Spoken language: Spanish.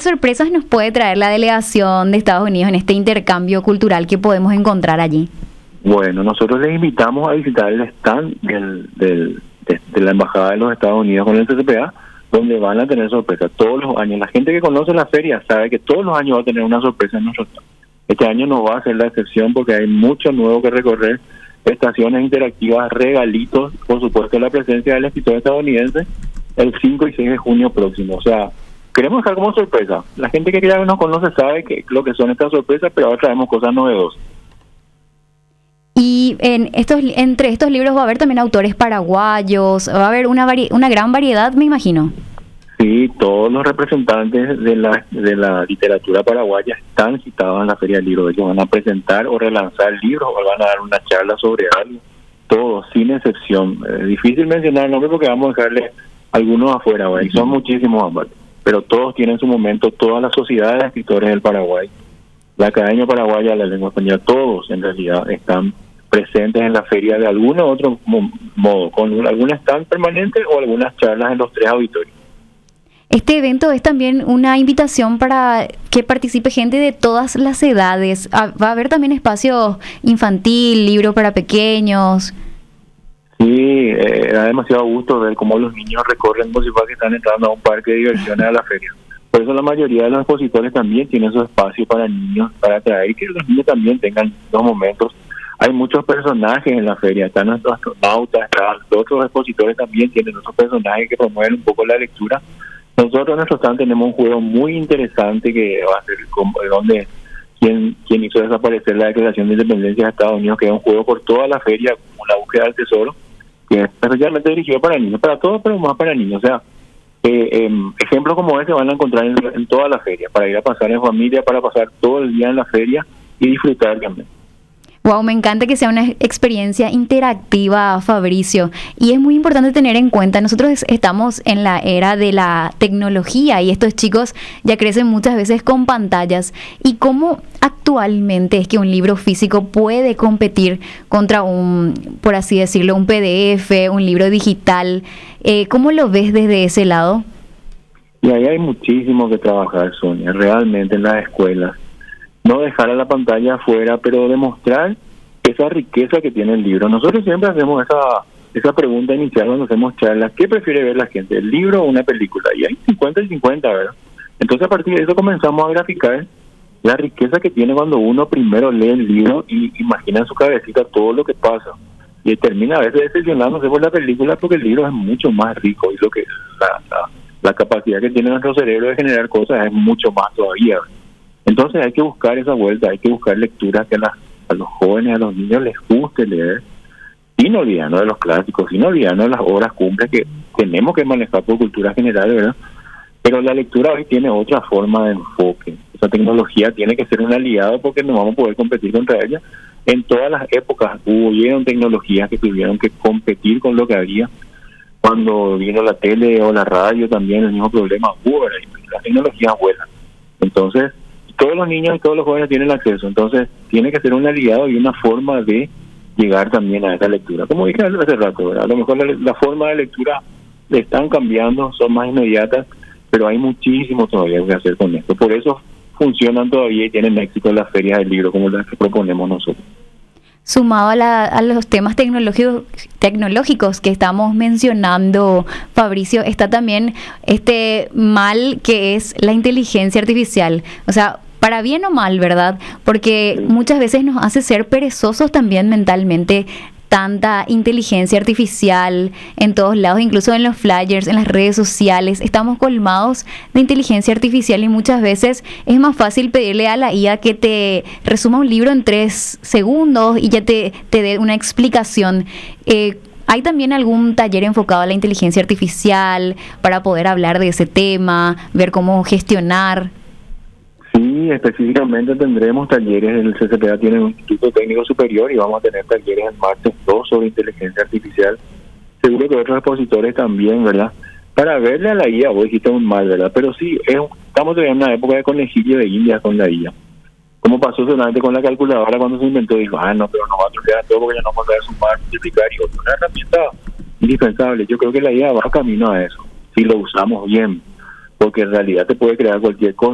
sorpresas nos puede traer la delegación de Estados Unidos en este intercambio cultural que podemos encontrar allí? Bueno, nosotros les invitamos a visitar el stand de la Embajada de los Estados Unidos con el CCPA, donde van a tener sorpresas todos los años. La gente que conoce la feria sabe que todos los años va a tener una sorpresa en nuestro stand. Este año no va a ser la excepción porque hay mucho nuevo que recorrer, estaciones interactivas, regalitos, por supuesto la presencia del escritor estadounidense el 5 y 6 de junio próximo. O sea, queremos dejar como sorpresa. La gente que ya nos conoce sabe que lo que son estas sorpresas, pero ahora traemos cosas novedosas. Y entre estos libros va a haber también autores paraguayos, va a haber una gran variedad, me imagino. Sí, todos los representantes de la literatura paraguaya están citados en la Feria del Libro. Ellos van a presentar o relanzar libros o van a dar una charla sobre algo. Todos, sin excepción. Difícil mencionar el nombre porque vamos a dejarle algunos afuera, y son muchísimos aparte. Pero todos tienen su momento, todas las sociedades de escritores del Paraguay, la Academia Paraguaya de la Lengua Española, todos en realidad están presentes en la feria de algún otro modo, con algún stand permanente o algunas charlas en los 3 auditorios. Este evento es también una invitación para que participe gente de todas las edades. Va a haber también espacio infantil, libro para pequeños. Sí, da demasiado gusto ver cómo los niños recorren como si fuera que están entrando a un parque de diversiones a la feria. Por eso la mayoría de los expositores también tienen su espacio para niños, para atraer que los niños también tengan los momentos. Hay muchos personajes en la feria, están nuestros astronautas, están otros expositores también tienen otros personajes que promueven un poco la lectura. Nosotros en nuestro stand tenemos un juego muy interesante que va a ser donde quien hizo desaparecer la Declaración de Independencia de Estados Unidos, que es un juego por toda la feria, como la búsqueda del tesoro, que es especialmente dirigido para niños, para todos, pero más para niños. O sea, ejemplos como ese van a encontrar en toda la feria, para ir a pasar en familia, para pasar todo el día en la feria y disfrutar también. Wow, me encanta que sea una experiencia interactiva, Fabricio. Y es muy importante tener en cuenta, nosotros estamos en la era de la tecnología y estos chicos ya crecen muchas veces con pantallas. ¿Y cómo actualmente es que un libro físico puede competir contra por así decirlo, un PDF, un libro digital? ¿Cómo lo ves desde ese lado? Y ahí hay muchísimo que trabajar, Sonia, realmente en las escuelas. No dejar a la pantalla afuera, pero demostrar esa riqueza que tiene el libro. Nosotros siempre hacemos esa pregunta inicial cuando hacemos charlas: ¿qué prefiere ver la gente, el libro o una película? Y hay 50 y 50, ¿verdad? Entonces a partir de eso comenzamos a graficar la riqueza que tiene cuando uno primero lee el libro y imagina en su cabecita todo lo que pasa. Y termina a veces decepcionándose por la película porque el libro es mucho más rico y lo que la capacidad que tiene nuestro cerebro de generar cosas es mucho más todavía, ¿verdad? Entonces hay que buscar esa vuelta, hay que buscar lecturas que a los jóvenes, a los niños les guste leer, sin olvidarnos de los clásicos, sin olvidarnos de las obras cumbres que tenemos que manejar por cultura general, ¿verdad? Pero la lectura hoy tiene otra forma de enfoque. Esa tecnología tiene que ser un aliado porque no vamos a poder competir contra ella. En todas las épocas hubieron tecnologías que tuvieron que competir con lo que había. Cuando vino la tele o la radio también el mismo problema hubo, ¿verdad? Las tecnologías vuelan. Entonces, todos los niños y todos los jóvenes tienen acceso, entonces tiene que ser un aliado y una forma de llegar también a esa lectura. Como dije hace rato, ¿verdad? A lo mejor la forma de lectura están cambiando, son más inmediatas, pero hay muchísimo todavía que hacer con esto. Por eso funcionan todavía y tienen éxito las ferias del libro como las que proponemos nosotros. Sumado a los temas tecnológicos que estamos mencionando, Fabricio, está también este mal que es la inteligencia artificial. O sea, para bien o mal, ¿verdad? Porque muchas veces nos hace ser perezosos también mentalmente. Tanta inteligencia artificial en todos lados, incluso en los flyers, en las redes sociales, estamos colmados de inteligencia artificial y muchas veces es más fácil pedirle a la IA que te resuma un libro en 3 segundos y ya te dé una explicación. ¿Hay también algún taller enfocado a la inteligencia artificial para poder hablar de ese tema, ver cómo gestionar? Sí, específicamente tendremos talleres. El CCPA tiene un Instituto Técnico Superior y vamos a tener talleres el martes 2 sobre inteligencia artificial. Seguro que otros expositores también, ¿verdad? Para verle a la IA, vos dijiste un mal, ¿verdad? Pero sí, estamos todavía en una época de conejillo de India con la IA. Como pasó solamente con la calculadora cuando se inventó, dijo, no, pero no va a trocear todo porque ya no vamos a poder sumar, multiplicar y otra. Una herramienta indispensable. Yo creo que la IA va camino a eso, si lo usamos bien, porque en realidad te puede crear cualquier cosa.